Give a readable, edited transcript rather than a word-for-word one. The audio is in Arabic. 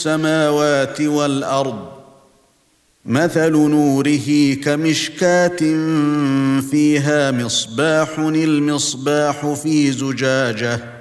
السماوات والأرض مثل نوره كمشكاة فيها مصباح المصباح في زجاجة